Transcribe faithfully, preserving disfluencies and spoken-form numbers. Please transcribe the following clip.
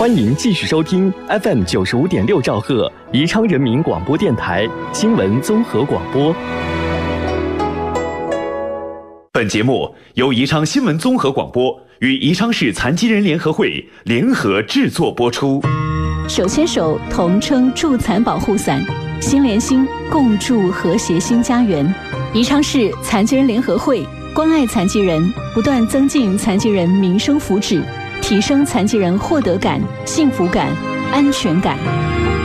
欢迎继续收听 F M 九十五点六兆赫宜昌人民广播电台新闻综合广播。 本节目由宜昌新闻综合广播与宜昌市残疾人联合会联合制作播出。 手牵手，同撑助残保护伞，心连心，共筑和谐新家园。宜昌市残疾人联合会关爱残疾人，不断增进残疾人民生福祉，提升残疾人获得感、幸福感、安全感。